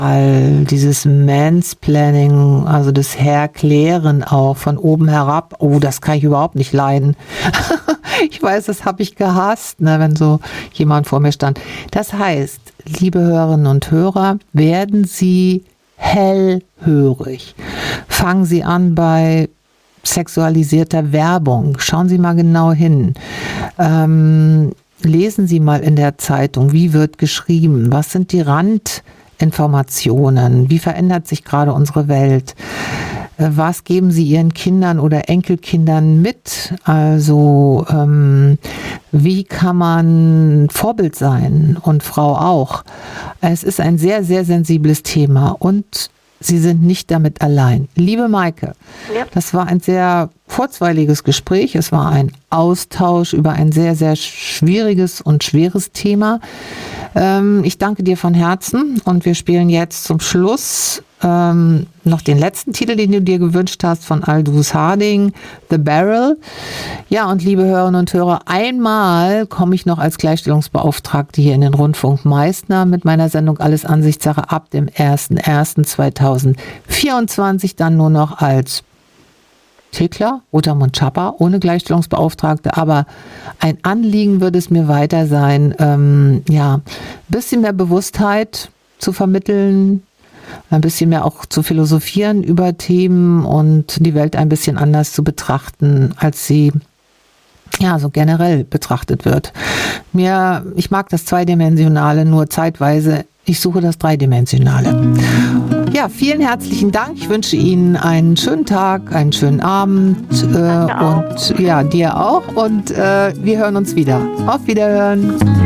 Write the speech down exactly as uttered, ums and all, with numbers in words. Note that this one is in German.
dieses Mansplaining, also das Herklären auch von oben herab, oh, das kann ich überhaupt nicht leiden. Ich weiß, das habe ich gehasst, ne, wenn so jemand vor mir stand. Das heißt, liebe Hörerinnen und Hörer, werden Sie hellhörig. Fangen Sie an bei sexualisierter Werbung. Schauen Sie mal genau hin. Ähm, lesen Sie mal in der Zeitung, wie wird geschrieben, was sind die Randinformationen, wie verändert sich gerade unsere Welt, was geben Sie Ihren Kindern oder Enkelkindern mit, also ähm, wie kann man Vorbild sein und Frau auch. Es ist ein sehr, sehr sensibles Thema und Sie sind nicht damit allein. Liebe Maike, ja. Das war ein sehr kurzweiliges Gespräch. Es war ein Austausch über ein sehr, sehr schwieriges und schweres Thema. Ähm, ich danke dir von Herzen und wir spielen jetzt zum Schluss ähm, noch den letzten Titel, den du dir gewünscht hast, von Aldous Harding, The Barrel. Ja, und liebe Hörerinnen und Hörer, einmal komme ich noch als Gleichstellungsbeauftragte hier in den Rundfunk Meißner mit meiner Sendung Alles Ansichtssache ab dem ersten ersten zweitausendvierundzwanzig, dann nur noch als Thekla, Rotermund Schapper, ohne Gleichstellungsbeauftragte, aber ein Anliegen wird es mir weiter sein, ähm, ja, ein bisschen mehr Bewusstheit zu vermitteln, ein bisschen mehr auch zu philosophieren über Themen und die Welt ein bisschen anders zu betrachten, als sie ja so generell betrachtet wird. Mir, ich mag das Zweidimensionale nur zeitweise, ich suche das Dreidimensionale. Ja, vielen herzlichen Dank. Ich wünsche Ihnen einen schönen Tag, einen schönen Abend äh, und ja, dir auch. Und äh, wir hören uns wieder. Auf Wiederhören.